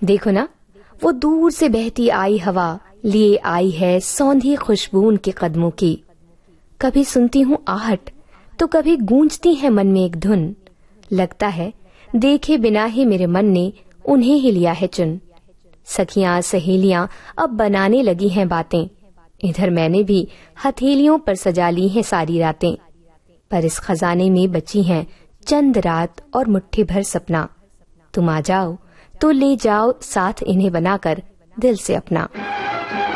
देखो ना, वो दूर से बहती आई हवा लिए आई है सौंधी खुशबू उनके कदमों की। कभी सुनती हूँ आहट तो कभी गूंजती है मन में एक धुन। लगता है देखे बिना ही मेरे मन ने उन्हें ही लिया है चुन। सखियां सहेलियां अब बनाने लगी हैं बातें, इधर मैंने भी हथेलियों पर सजा ली हैं सारी रातें। पर इस खजाने में बची हैं चंद रात और मुट्ठी भर सपना। तुम आ जाओ तो ले जाओ साथ इन्हें बनाकर दिल से अपना।